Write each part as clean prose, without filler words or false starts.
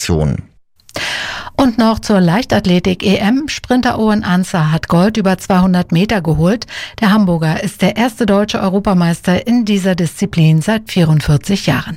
Informationen. Und noch zur Leichtathletik-EM. Sprinter Owen Ancer hat Gold über 200 Meter geholt. Der Hamburger ist der erste deutsche Europameister in dieser Disziplin seit 44 Jahren.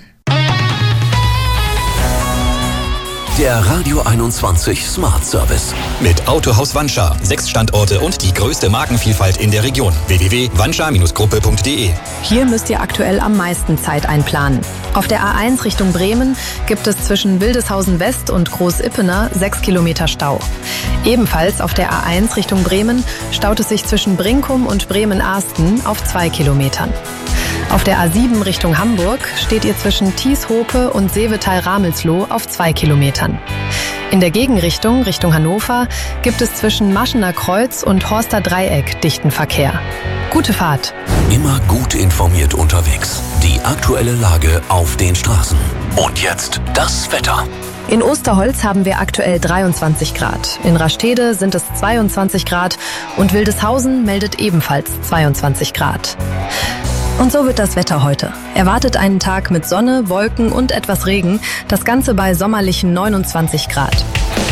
Der Radio 21 Smart Service. Mit Autohaus Wanscha. 6 Standorte und die größte Markenvielfalt in der Region. www.wanscha-gruppe.de. Hier müsst ihr aktuell am meisten Zeit einplanen. Auf der A1 Richtung Bremen gibt es zwischen Wildeshausen West und Großippener 6 Kilometer Stau. Ebenfalls auf der A1 Richtung Bremen staut es sich zwischen Brinkum und Bremen-Arsten auf 2 Kilometern. Auf der A7 Richtung Hamburg steht ihr zwischen Thieshope und Seevetal-Ramelsloh auf 2 Kilometern. In der Gegenrichtung, Richtung Hannover, gibt es zwischen Maschener Kreuz und Horster Dreieck dichten Verkehr. Gute Fahrt! Immer gut informiert unterwegs. Die aktuelle Lage auf den Straßen. Und jetzt das Wetter. In Osterholz haben wir aktuell 23 Grad. In Rastede sind es 22 Grad und Wildeshausen meldet ebenfalls 22 Grad. Und so wird das Wetter heute. Erwartet einen Tag mit Sonne, Wolken und etwas Regen. Das Ganze bei sommerlichen 29 Grad.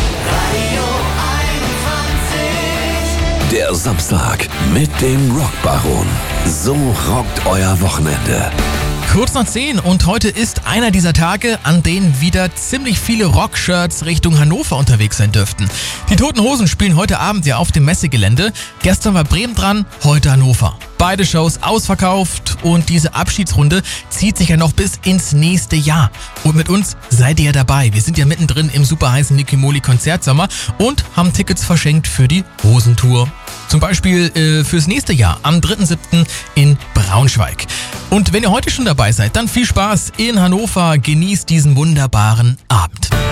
Der Samstag mit dem Rockbaron. So rockt euer Wochenende. Kurz nach 10 und heute ist einer dieser Tage, an denen wieder ziemlich viele Rockshirts Richtung Hannover unterwegs sein dürften. Die Toten Hosen spielen heute Abend ja auf dem Messegelände. Gestern war Bremen dran, heute Hannover. Beide Shows ausverkauft und diese Abschiedsrunde zieht sich ja noch bis ins nächste Jahr. Und mit uns seid ihr ja dabei. Wir sind ja mittendrin im super heißen Niki Moli Konzertsommer und haben Tickets verschenkt für die Hosentour. Zum Beispiel fürs nächste Jahr am 3.7. in Braunschweig. Und wenn ihr heute schon dabei seid, dann viel Spaß in Hannover. Genießt diesen wunderbaren Abend.